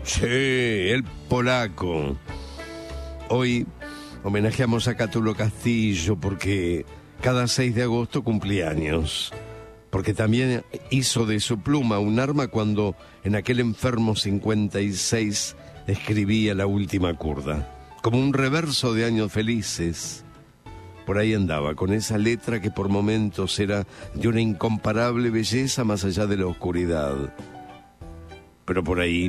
Sí, el polaco. Hoy homenajeamos a Cátulo Castillo porque cada 6 de agosto cumplía años. Porque también hizo de su pluma un arma cuando en aquel enfermo 56 escribía La última curda. Como un reverso de años felices. Por ahí andaba, con esa letra que por momentos era de una incomparable belleza más allá de la oscuridad. Pero por ahí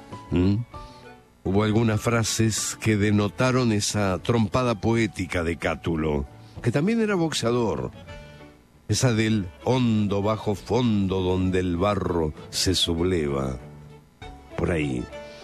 hubo algunas frases que denotaron esa trompada poética de Cátulo, que también era boxeador. Esa del hondo bajo fondo donde el barro se subleva. Por ahí.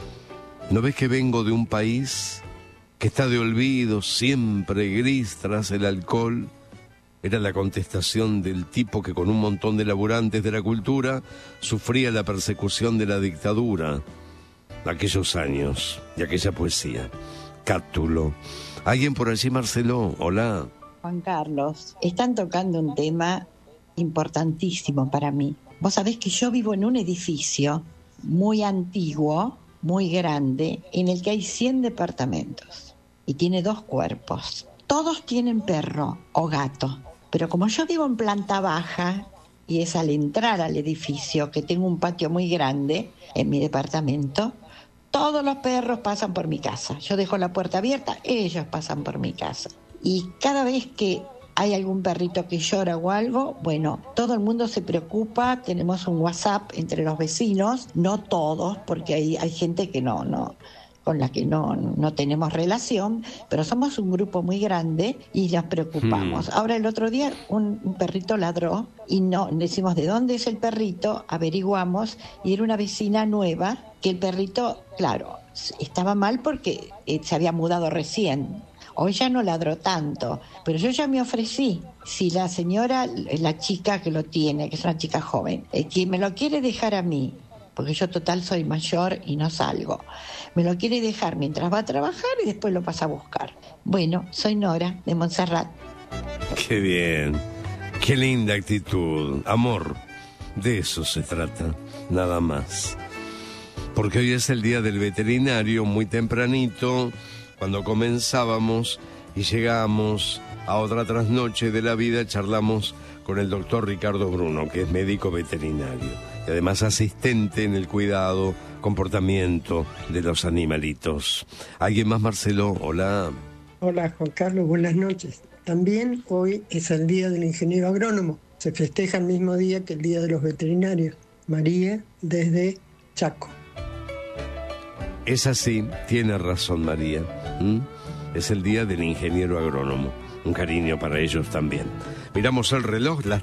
¿No ves que vengo de un país que está de olvido, siempre gris tras el alcohol? Era la contestación del tipo que con un montón de laburantes de la cultura sufría la persecución de la dictadura. Aquellos años y aquella poesía. Cátulo. ¿Alguien por allí, Marcelo? Hola. Juan Carlos, están tocando un tema importantísimo para mí. Vos sabés que yo vivo en un edificio muy antiguo, muy grande, en el que hay 100 departamentos y tiene 2 cuerpos. Todos tienen perro o gato, pero como yo vivo en planta baja y es al entrar al edificio que tengo un patio muy grande en mi departamento, todos los perros pasan por mi casa. Yo dejo la puerta abierta, ellos pasan por mi casa. Y cada vez que hay algún perrito que llora o algo, bueno, todo el mundo se preocupa, tenemos un WhatsApp entre los vecinos, no todos, porque hay gente que no con la que no tenemos relación, pero somos un grupo muy grande y nos preocupamos. Ahora el otro día un perrito ladró y no decimos de dónde es el perrito, averiguamos y era una vecina nueva que el perrito, claro, estaba mal porque se había mudado recién. Hoy ya no ladró tanto, pero yo ya me ofrecí. Si la señora, la chica que lo tiene, que es una chica joven, que me lo quiere dejar a mí, porque yo total soy mayor y no salgo, me lo quiere dejar mientras va a trabajar y después lo pasa a buscar. Bueno, soy Nora, de Montserrat. Qué bien, qué linda actitud, amor, de eso se trata, nada más. Porque hoy es el día del veterinario, muy tempranito, cuando comenzábamos y llegamos a otra trasnoche de la vida, charlamos con el doctor Ricardo Bruno, que es médico veterinario y además asistente en el cuidado, comportamiento de los animalitos. ¿Alguien más, Marcelo? Hola. Hola, Juan Carlos, buenas noches. También hoy es el Día del Ingeniero Agrónomo. Se festeja el mismo día que el Día de los Veterinarios. María, desde Chaco. Es así, tiene razón María. Es el Día del Ingeniero Agrónomo. Un cariño para ellos también. Miramos el reloj, las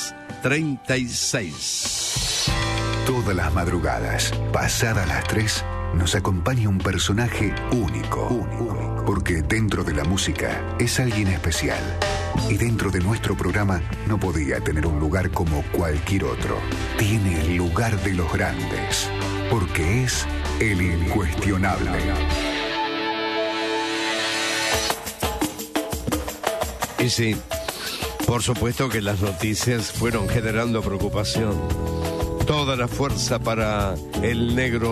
3:36. Todas las madrugadas, pasadas las 3, nos acompaña un personaje único. Porque dentro de la música es alguien especial. Y dentro de nuestro programa no podía tener un lugar como cualquier otro. Tiene el lugar de los grandes. Porque es el incuestionable. Y sí, por supuesto que las noticias fueron generando preocupación. Toda la fuerza para el negro